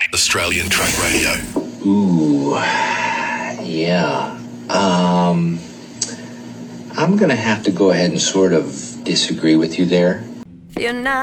Australian Track Radio. Ooh, yeah. I'm gonna have to go ahead and sort of disagree with you there. You're not